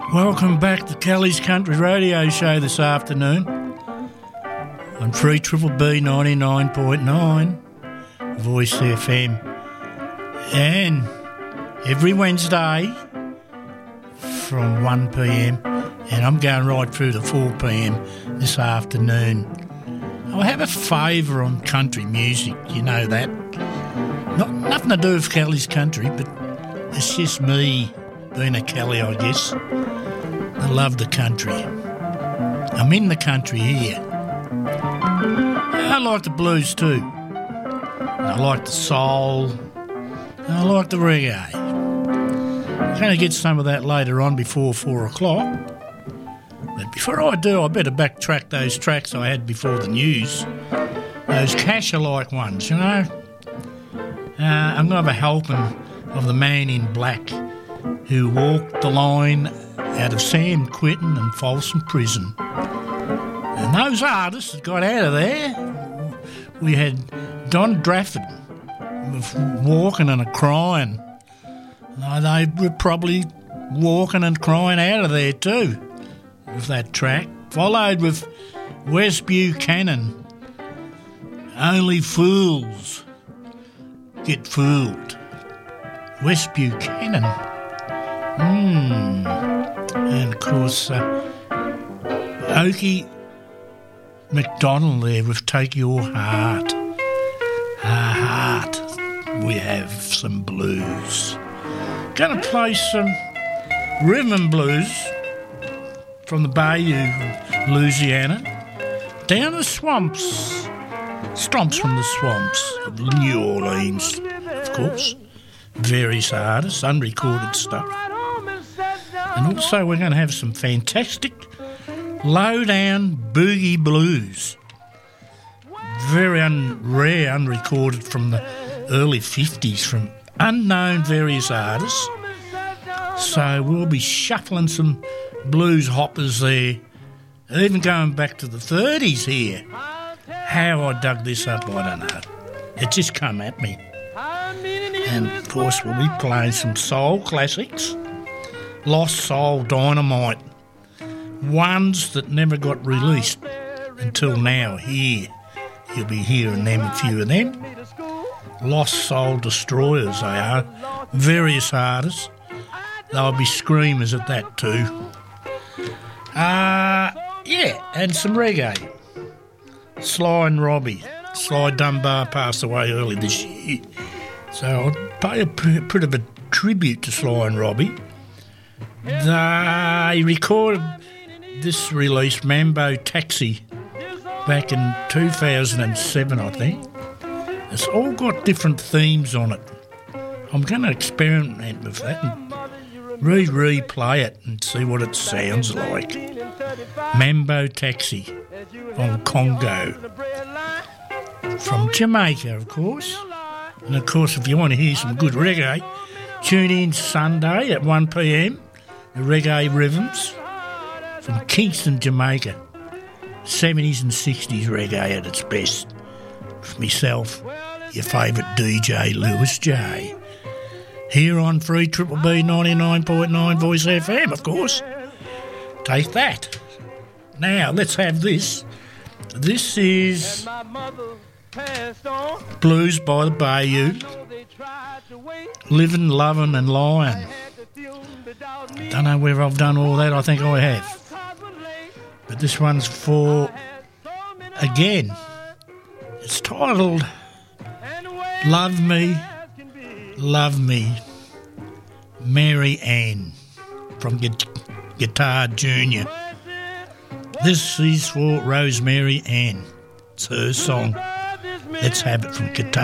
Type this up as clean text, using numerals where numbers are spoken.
Welcome back to Kelly's Country Radio Show this afternoon on 3BBB 99.9 Voice FM, and every Wednesday from 1pm, and I'm going right through to 4pm this afternoon. I have a favour on country music, you know that. Nothing to do with Kelly's Country, but it's just me being a Kelly, I guess. I love the country. I'm in the country here. I like the blues too. I like the soul. And I like the reggae. I'm going to get some of that later on before 4 o'clock. But before I do, I better backtrack those tracks I had before the news. Those Cash-alike ones, you know. I'm going to have a helping of the Man in Black who walked the line out of San Quentin and Folsom Prison. And those artists that got out of there, we had Don Drafford walking and crying. They were probably walking and crying out of there too with that track. Followed with Wes Buchanan, Only Fools Get Fooled. Wes Buchanan. And of course, Okie McDonald there with Take Your Heart. Our heart, we have some blues. Going to play some rhythm and blues from the Bayou, Louisiana, down the swamps, stomps from the swamps of New Orleans, of course. Various artists, unrecorded stuff. And also we're going to have some fantastic low-down boogie blues. Very rare, unrecorded from the early 50s from unknown various artists. So we'll be shuffling some blues hoppers there, even going back to the 30s here. How I dug this up, I don't know. It just come at me. And of course we'll be playing some soul classics. Lost Soul Dynamite, ones that never got released until now here. You'll be hearing them, a few of them. Lost Soul Destroyers, they are. Various artists. They'll be screamers at that too. Yeah, and some reggae. Sly and Robbie. Sly Dunbar passed away early this year. So I'll pay a bit of a tribute to Sly and Robbie. They recorded this release, Mambo Taxi, back in 2007, I think. It's all got different themes on it. I'm going to experiment with that and replay it and see what it sounds like. Mambo Taxi on Congo. From Jamaica, of course. And, of course, if you want to hear some good reggae, tune in Sunday at 1pm. The Reggae Rhythms from Kingston, Jamaica. 70s and 60s reggae at its best. With myself, your favourite DJ, Lewis J. Here on 3BBB 99.9 Voice FM, of course. Take that. Now, let's have this. This is Blues by the Bayou. Living, Loving and Lying. Don't know whether I've done all that, I think I have. But this one's for, again, it's titled Love Me, Mary Ann from Guitar Junior. This is for Rosemary Ann. It's her song. Let's have it from Guitar